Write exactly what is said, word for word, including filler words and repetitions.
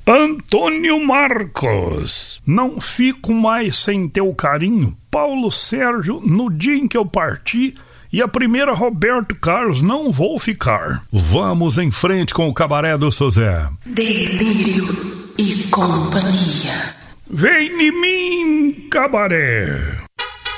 Antônio Marcos, não fico mais sem teu carinho. Paulo Sérgio, no dia em que eu parti, e a primeira Roberto Carlos, não vou ficar. Vamos em frente com o cabaré do Sozé. Delírio e companhia. Vem em mim, cabaré.